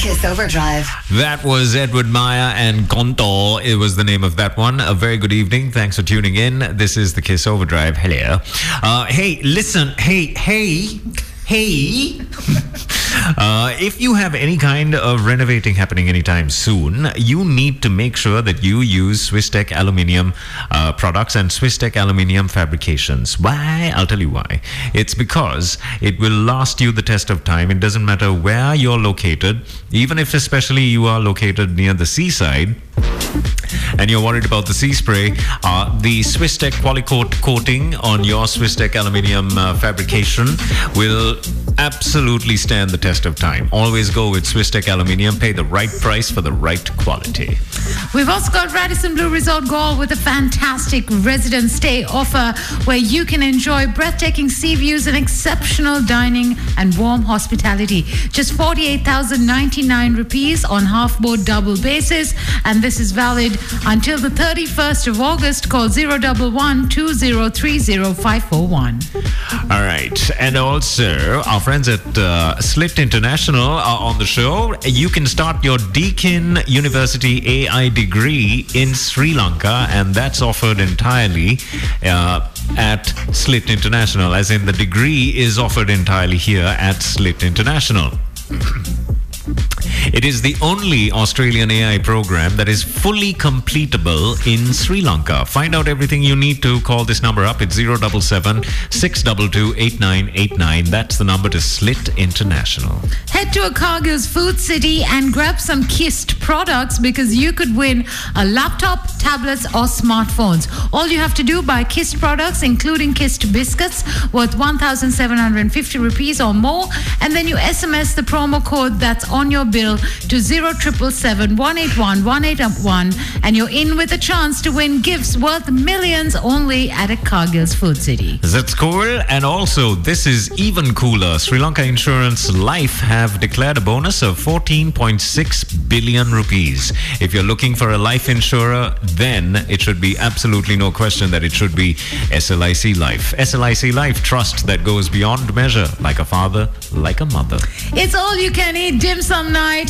Kiss Overdrive. That was Edward Maya and Conto. It was the name of that one. A very good evening. Thanks for tuning in. This is the Kiss Overdrive. Hello. Hey, listen. Hey. If you have any kind of renovating happening anytime soon, you need to make sure that you use Swisstech Aluminium products and Swisstech Aluminium fabrications. Why? I'll tell you why. It's because it will last you the test of time. It doesn't matter where you're located, even if especially you are located near the seaside and you're worried about the sea spray, the Swisstech Qualicoat coating on your Swisstech Aluminium fabrication will absolutely stand the test of time. Always go with Swisstech Aluminium. Pay the right price for the right quality. We've also got Radisson Blue Resort Goa with a fantastic resident stay offer where you can enjoy breathtaking sea views and exceptional dining and warm hospitality. Just 48,099 rupees on half-board double basis, and this is valid until the 31st of August. Call 011-2030-541. All right. And also, our friends at Slit International are on the show. You can start your Deakin University AI degree in Sri Lanka, and that's offered entirely at Slit International, as in the degree is offered entirely here at Slit International. It is the only Australian AI program that is fully completable in Sri Lanka. Find out everything you need to. Call this number up. It's 077-622-8989. That's the number to Slit International. Head to a Cargill's Food City and grab some Kist products because you could win a laptop, tablets or smartphones. All you have to do, buy Kist products, including Kist biscuits worth 1,750 rupees or more, and then you SMS the promo code that's on your bill to 077-181-181, and you're in with a chance to win gifts worth millions only at a Cargill's Food City. That's cool. And also, this is even cooler. Sri Lanka Insurance Life have declared a bonus of 14.6 billion rupees. If you're looking for a life insurer, then it should be absolutely no question that it should be SLIC Life. SLIC Life, trust that goes beyond measure, like a father, like a mother. It's all you can eat dim sum night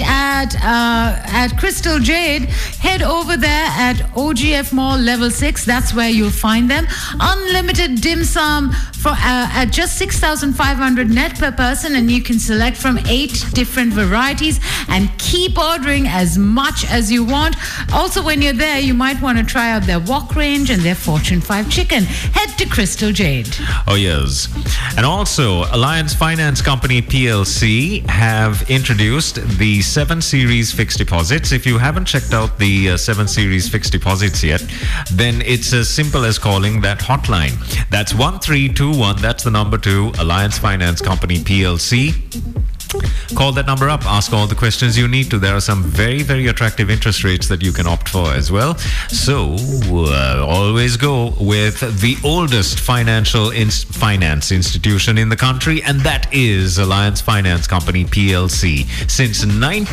at Crystal Jade. Head over there at OGF Mall Level 6. That's where you'll find them. Unlimited dim sum for at just 6,500 net per person, and you can select from 8 different varieties and keep ordering as much as you want. Also, when you're there, you might want to try out their wok range and their Fortune 5 chicken. Head to Crystal Jade. Oh, yes. And also, Alliance Finance Company PLC have introduced the 7 Series fixed deposits. If you haven't checked out the 7 Series fixed deposits yet, then it's as simple as calling that hotline. That's 1321. That's the number to Alliance Finance Company PLC. Call that number up. Ask all the questions you need to. There are some very, very attractive interest rates that you can opt for as well. So always go with the oldest finance institution in the country, and that is Alliance Finance Company PLC since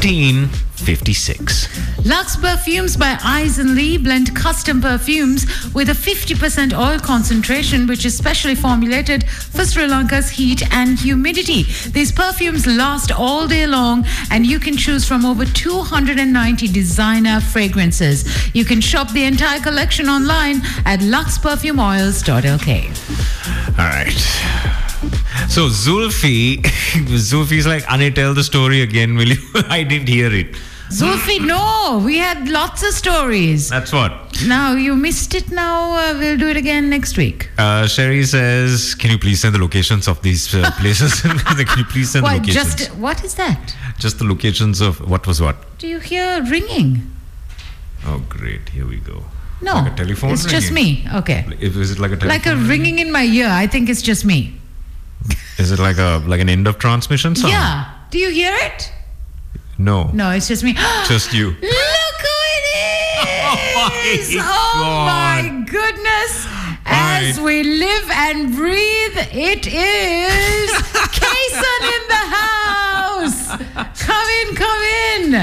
1956. Lux Perfumes by Eisen Lee blend custom perfumes with a 50% oil concentration, which is specially formulated for Sri Lanka's heat and humidity. These perfumes last all day long, and you can choose from over 290 designer fragrances. You can shop the entire collection online at luxperfumeoils.lk. All right. So Zulfi's like, Ane, tell the story again, will you? I didn't hear it. Zulfi, no, we had lots of stories. That's what. Now, you missed it now. We'll do it again next week. Sherry says, can you please send the locations of these places? Can you please send the locations? What is that? Just the locations of what was what? Do you hear ringing? Oh, great. Here we go. No, like a telephone it's ringing? Just me. Okay. Is it like a telephone Like a ringing in my ear. I think it's just me. Is it like an end of transmission sound? Yeah. Do you hear it? No. No, it's just me. Just you. Look who it is! Oh my goodness. As we live and breathe, it is Kason in the house. Come in, come in.